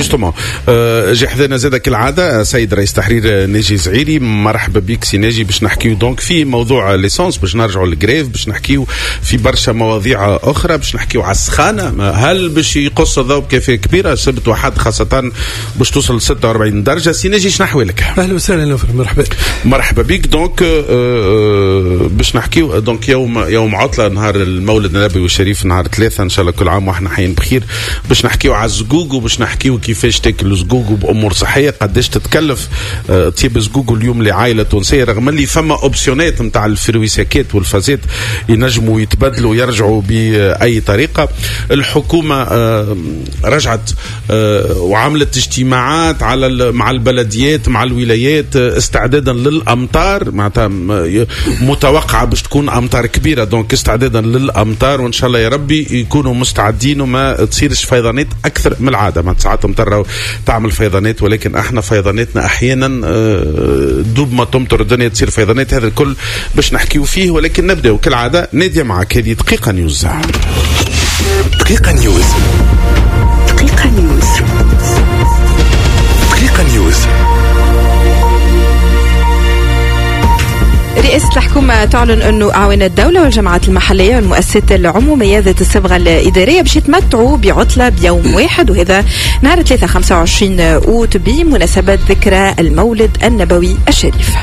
جي حذانا زاده كالعاده سيد رئيس تحرير ناجي زعيري. مرحبا بك سي ناجي. باش نحكيو دونك في موضوع ليسونس، باش نرجعوا للجريف، باش نحكيو في برشا مواضيع اخرى، باش نحكيو على السخانه. هل باش يقص الضوء بكيفيه كبيره سبت وحد خاصه باش توصل 46 درجه؟ سي ناجي شنو احوالك؟ اهلا وسهلا نوفر. مرحبا بك. دونك باش نحكيو دونك يوم عطله، نهار المولد النبوي الشريف، نهار 3 ان شاء الله، كل عام واحنا حيين بخير. باش نحكيو على الزقوق، وباش نحكيو كيفاش تاكل الزقوق بامور صحيه، قداش تتكلف طيب الزقوق اليوم لعائله تونسيه، رغم اللي فما اوبسيونات نتاع الفرويساكات والفازات ينجموا يتبدلوا يرجعوا باي طريقه. الحكومه رجعت وعملت اجتماعات مع البلديات مع الولايات استعدادا للامطار، معناتها متوقعه باش تكون امطار كبيره، دونك استعدادا للامطار، وان شاء الله يا ربي يكونوا مستعدين وما تصيرش فيضانات اكثر من العاده. ما ساعات مطر تعمل فيضانات، ولكن احنا فيضاناتنا احيانا دوب ما تمطر الدنيا تصير فيضانات. هذا الكل باش نحكيو فيه، ولكن نبداو كالعاده. نادية معك، هذه دقيقه نيوز. دقيقه نيوز. دقيقه نيوز. دقيقه نيوز. رئاسة الحكومة تعلن أنه أعوان الدولة والجماعات المحلية والمؤسسات العمومية ذات الصبغة الإدارية باش يتمتعوا بعطلة بيوم واحد، وهذا نهار 25 أوت بمناسبة ذكرى المولد النبوي الشريف.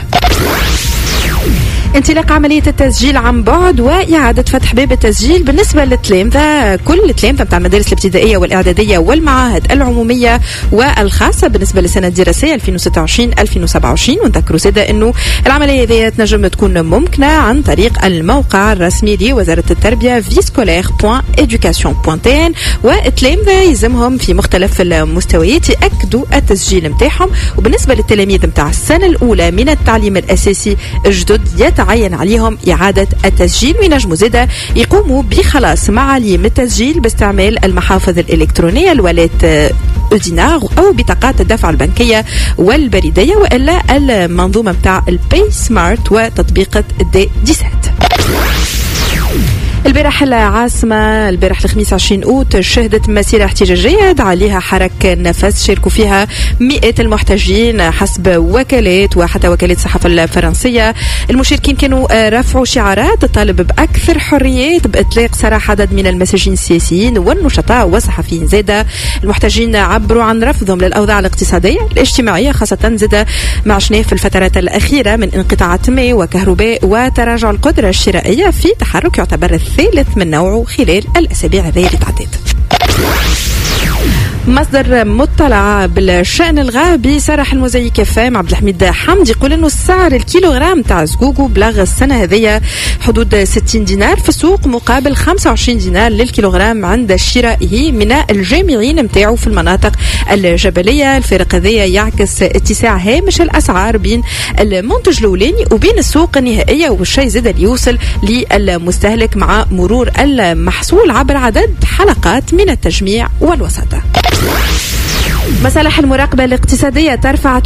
انطلاق عملية التسجيل عن بعد وإعادة فتح باب التسجيل بالنسبة للتلامذة، كل التلامذة بتاع المدارس الابتدائية والإعدادية والمعاهد العمومية والخاصة بالنسبة للسنة الدراسية 2026-2027. ونذكروا سادة أنه العملية هذه تنجم تكون ممكنة عن طريق الموقع الرسمي لوزارة التربية viscolaire.education.tn، والتلامذة يلزمهم في مختلف المستويات يأكدوا التسجيل متاعهم. وبالنسبة للتلاميذ متاع السنة الأولى من التعليم الأساسي الجدد يتعين عليهم إعادة التسجيل، وينجموا زادا يقوموا بخلاص معاليم التسجيل باستعمال المحافظ الإلكترونية الولايات أودينار أو بطاقات الدفع البنكية والبريدية، وإلا المنظومة متاع الباي سمارت وتطبيق الدي 17. البارح العاصمة البارح الخميس 20 أوت شهدت مسيرة احتجاجية دعا عليها حرك نفس، شاركوا فيها مئات المحتجين حسب وكالات وحتى وكالات الصحافة الفرنسية. المشاركين كانوا رفعوا شعارات تطالب بأكثر حريات، بإطلاق سراح عدد من المساجين السياسيين والنشطاء والصحفيين. زادا المحتجين عبروا عن رفضهم للأوضاع الاقتصادية الاجتماعية، خاصة زادا ما عشناه في الفترات الأخيرة من انقطاعات ماء وكهرباء وتراجع القدرة الشرائية في تحرك يعتبر الثالث من نوعه خلال الأسابيع هذه اللي تعدت. مصدر مطلع بالشأن الغابي صرح المزيك فام عبد الحميد حمد يقول انه السعر الكيلوغرام تاع زقوقو بلغ السنه هذه حدود 60 دينار في السوق، مقابل 25 دينار للكيلوغرام عند شرائه من الجامعين متاعو في المناطق الجبليه. الفارق هذا يعكس اتساع هامش الاسعار بين المنتج الاولاني وبين السوق النهائيه، والشيء زاد اللي يوصل للمستهلك مع مرور المحصول عبر عدد حلقات من التجميع والوساطه. مصالح المراقبة الاقتصادية ترفع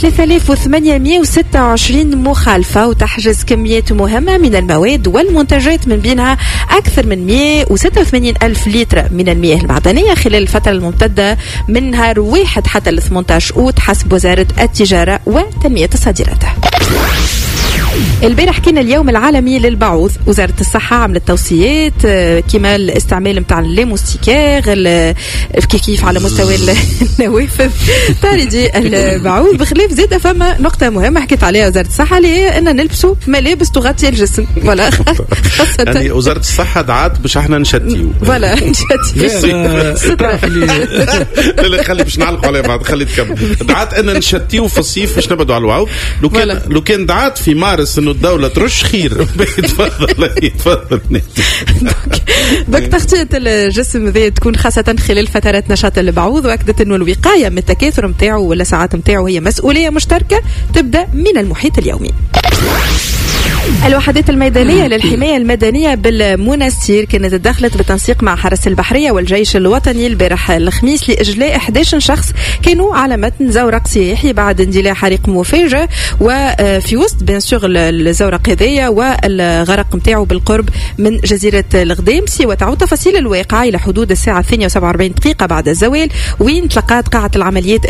3826 مخالفة وتحجز كميات مهمة من المواد والمنتجات، من بينها أكثر من 186 ألف لتر من المياه المعدنية خلال الفترة الممتدة من نهار 1 حتى 18 أوت حسب وزارة التجارة وتنمية الصادرات. البارح كان اليوم العالمي للبعوض. وزارة الصحة عملت توصيات كما الاستعمال متاع الليموستيكير كيف على مستوى النوافذ طاردي البعوض، بخلاف زيادة فما نقطة مهمة حكيت عليها وزارة الصحة اللي هي أن نلبسوا ملابس تغطي الجسم. ولا يعني وزارة الصحة دعات باش احنا نشتيو ولا نشتيو لا خلي باش نعلقوا على بعض، خلي تكمل. دعات أن نشتيو في الصيف باش نبعدوا على الوعود. لو كان دعات في مارس انه الدولة ترش خير. تفضل. دونك تغطية الجسم ذي تكون خاصة خلال فترات نشاط البعوض، واكدت انه الوقاية من التكاثر متاعه ولا ساعات متاعه هي مسؤولية مشتركة تبدأ من المحيط اليومي. الوحدات الميدانية للحماية المدنية بالمنستير كانت تدخلت بالتنسيق مع حرس البحرية والجيش الوطني البارح الخميس لإجلاء 11 شخص كانوا على متن زورق سياحي بعد اندلاع حريق مفاجئ، وفي وسط بيان سور الزورق هذايا والغرق نتاعو بالقرب من جزيرة الغدامسي. وتعود تفاصيل الواقعة إلى حدود الساعة 2:47 بعد الزوال، وين تلقات قاعة العمليات